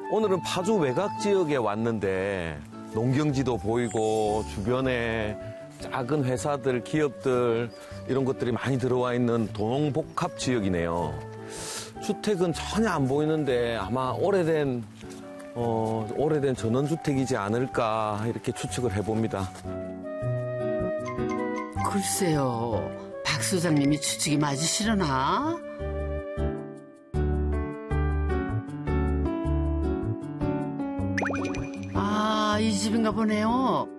오늘은 파주 외곽 지역에 왔는데 농경지도 보이고 주변에 작은 회사들, 기업들 이런 것들이 많이 들어와 있는 도농복합 지역이네요. 주택은 전혀 안 보이는데 아마 오래된 전원주택이지 않을까 이렇게 추측을 해봅니다. 글쎄요, 박 소장님이 추측이 맞으시려나? 아, 이 집인가 보네요.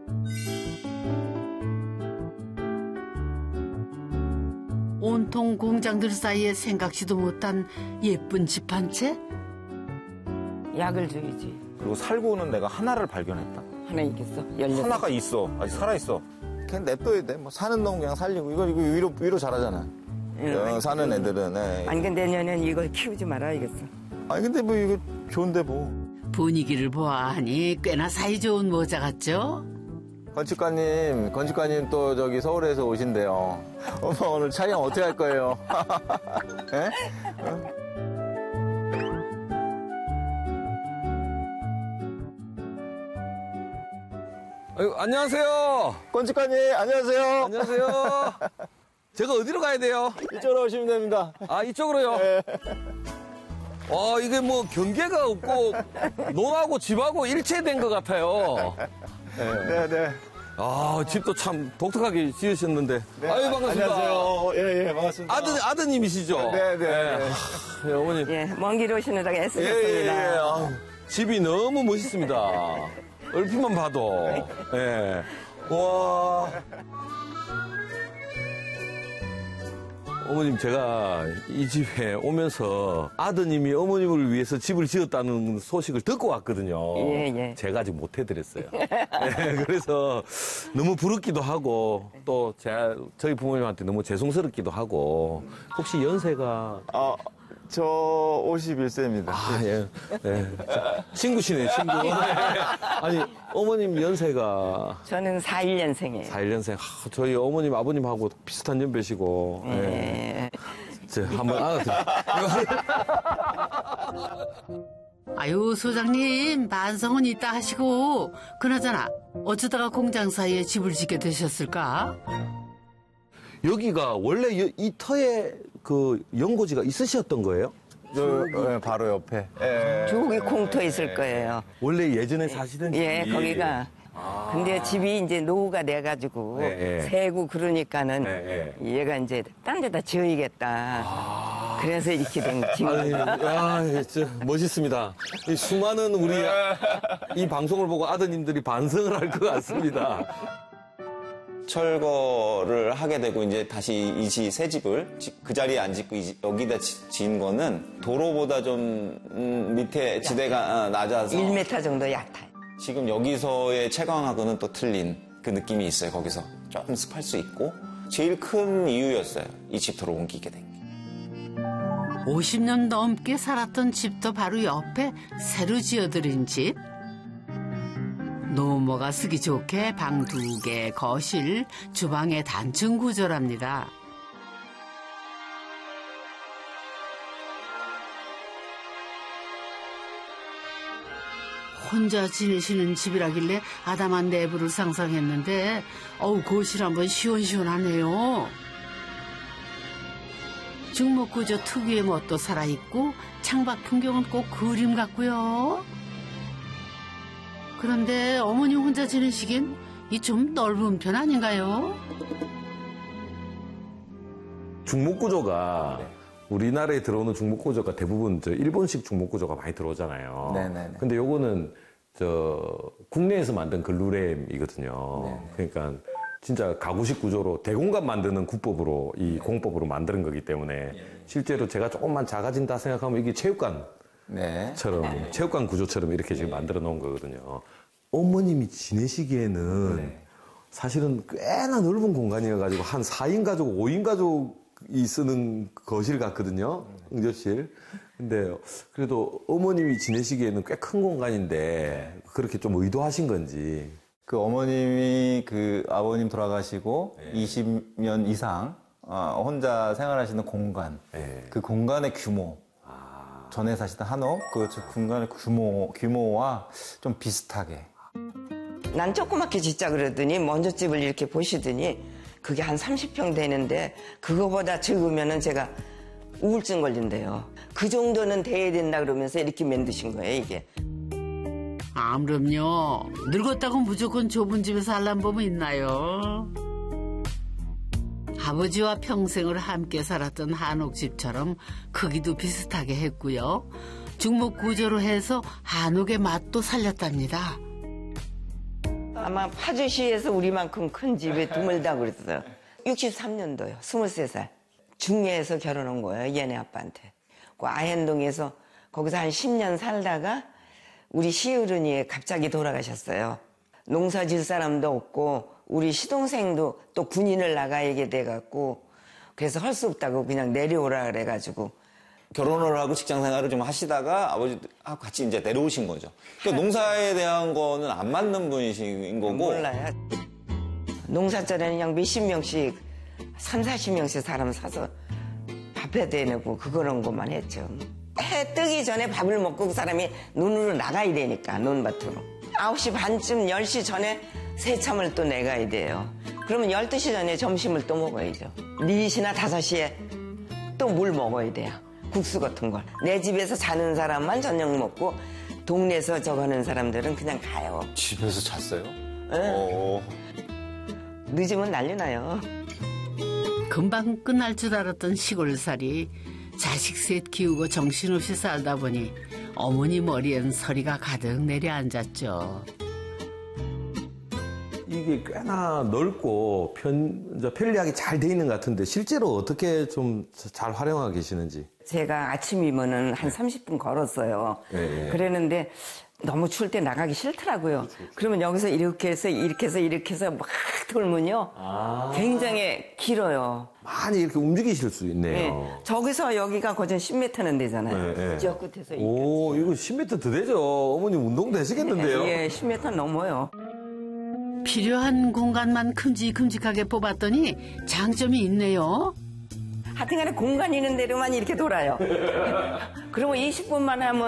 온통 공장들 사이에 생각지도 못한 예쁜 집 한 채? 약을 죽이지. 그리고 살고는 내가 하나를 발견했다. 하나 있겠어? 16. 하나가 있어. 아직 살아있어. 그냥 냅둬야 돼. 뭐 사는 놈 그냥 살리고. 이거 위로 자라잖아. 사는 애들은. 네. 아니, 근데 내년엔 이걸 키우지 말아야겠어. 아니, 근데 뭐 이거 좋은데 뭐. 분위기를 보아하니 꽤나 사이좋은 모자 같죠? 건축가님 또 저기 서울에서 오신대요. 어머, 오늘 촬영 어떻게 할 거예요? 예? 아유, 안녕하세요. 건축가님, 안녕하세요. 안녕하세요. 제가 어디로 가야 돼요? 이쪽으로 오시면 됩니다. 아, 이쪽으로요? 네. 이게 뭐 경계가 없고 논하고 집하고 일체된 것 같아요. 네. 아, 집도 참 독특하게 지으셨는데. 네. 아유, 반갑습니다. 안녕하세요. 예, 반갑습니다. 아드님이시죠? 네. 예, 어머님. 예, 먼 길 오시느라고 예. 애쓰셨습니다. 아유, 집이 너무 멋있습니다. 얼핏만 봐도. 예. 와. 어머님, 제가 이 집에 오면서 아드님이 어머님을 위해서 집을 지었다는 소식을 듣고 왔거든요. 예. 제가 아직 못 해드렸어요. 예, 그래서 너무 부럽기도 하고 또 저희 부모님한테 너무 죄송스럽기도 하고 혹시 연세가 저 51세입니다. 예. 친구시네요, 친구. 아니, 어머님 연세가 저는 41년생이에요. 41년생. 저희 어머님, 아버님하고 비슷한 연배시고. 예. 한번 알아드릴게요. 아유, 소장님, 반성은 이따 하시고. 그나저나, 어쩌다가 공장 사이에 집을 짓게 되셨을까? 여기가 원래 이 터에 그 연고지가 있으셨던 거예요? 바로 옆에. 저기 공터 있을 거예요. 원래 예전에 사시던 집이? 예, 거기가. 근데 집이 이제 노후가 돼가지고 새고 그러니까는 얘가 이제 딴 데다 지어야겠다. 그래서 이렇게 된 집이. 멋있습니다. 이 수많은 우리 이 방송을 보고 아드님들이 반성을 할 것 같습니다. 철거를 하게 되고 이제 다시 새 집을 그 자리에 안 짓고 여기다 지은 거는 도로보다 좀 밑에 지대가 낮아서 1m 정도 얕아요. 지금 여기서의 채광하고는 또 틀린 그 느낌이 있어요. 거기서 조금 습할 수 있고 제일 큰 이유였어요. 이 집터로 옮기게 된 게. 50년 넘게 살았던 집도 바로 옆에 새로 지어들인 집. 노모가 쓰기 좋게 방 2개, 거실, 주방의 단층 구조랍니다. 혼자 지내시는 집이라길래 아담한 내부를 상상했는데 거실 한번 시원시원하네요. 중목구조 특유의 멋도 살아있고 창밖 풍경은 꼭 그림 같고요. 그런데 어머니 혼자 지내시긴 이 좀 넓은 편 아닌가요? 중목구조가 우리나라에 들어오는 중목구조가 대부분 일본식 중목구조가 많이 들어오잖아요. 네네네. 근데 요거는 국내에서 만든 글루램이거든요. 네네. 그러니까 진짜 가구식 구조로 대공간 만드는 구법으로 이 공법으로 만드는 거기 때문에 실제로 제가 조금만 작아진다 생각하면 이게 체육관 체육관 구조처럼 이렇게 지금 만들어 놓은 거거든요. 어머님이 지내시기에는 사실은 꽤나 넓은 공간이어가지고 한 4인 가족, 5인 가족이 쓰는 거실 같거든요. 응접실. 근데 그래도 어머님이 지내시기에는 꽤 큰 공간인데 그렇게 좀 의도하신 건지. 그 어머님이 그 아버님 돌아가시고 20년 이상 혼자 생활하시는 공간, 그 공간의 규모. 전에 사시던 한옥 그 공간의 규모와 좀 비슷하게. 난 조그맣게 짓자 그러더니 먼저 집을 이렇게 보시더니 그게 한 30평 되는데 그거보다 적으면은 제가 우울증 걸린대요. 그 정도는 돼야 된다 그러면서 이렇게 만드신 거예요, 이게. 그럼요. 늙었다고 무조건 좁은 집에서 살란 법은 있나요? 아버지와 평생을 함께 살았던 한옥집처럼 크기도 비슷하게 했고요. 중목 구조로 해서 한옥의 맛도 살렸답니다. 아마 파주시에서 우리만큼 큰 집에 드물다 그랬어요. 63년도요. 23살. 중예에서 결혼한 거예요. 얘네 아빠한테. 그 아현동에서 거기서 한 10년 살다가 우리 시어른이 갑자기 돌아가셨어요. 농사 질 사람도 없고 우리 시동생도 또 군인을 나가게 돼갖고 그래서 할 수 없다고 그냥 내려오라 그래가지고 결혼을 하고 직장 생활을 좀 하시다가 아버지하고 같이 이제 내려오신 거죠. 그러니까 농사에 대한 거는 안 맞는 분이신 거고. 몰라요. 농사자리는 그냥 몇십 명씩 30-40명씩 사람 사서 밥해 대내고 그런 것만 했죠. 해 뜨기 전에 밥을 먹고 그 사람이 눈으로 나가야 되니까 논밭으로. 9시 반쯤 10시 전에 새참을 또 내가야 돼요. 그러면 12시 전에 점심을 또 먹어야죠. 4시나 5시에 또 물 먹어야 돼요. 국수 같은 걸. 내 집에서 자는 사람만 저녁 먹고 동네에서 저거 하는 사람들은 그냥 가요. 집에서 잤어요? 응. 늦으면 난리 나요. 금방 끝날 줄 알았던 시골살이 자식 셋 키우고 정신없이 살다 보니 어머니 머리엔 서리가 가득 내려앉았죠. 이게 꽤나 넓고 편리하게 잘 돼 있는 것 같은데 실제로 어떻게 좀 잘 활용하고 계시는지. 제가 아침이면은 한 30분 걸었어요. 그랬는데 너무 추울 때 나가기 싫더라고요. 그러면 여기서 이렇게 해서 막 돌면요. 굉장히 길어요. 많이 이렇게 움직이실 수 있네요. 네. 저기서 여기가 거진 10m는 되잖아요. 저 끝에서 오, 이거 10m 더 되죠. 어머니 운동 되시겠는데요? 예, 10m 넘어요. 필요한 공간만 큼직큼직하게 뽑았더니 장점이 있네요. 하여튼간에 공간 있는 대로만 이렇게 돌아요. 그러면 20분만 하면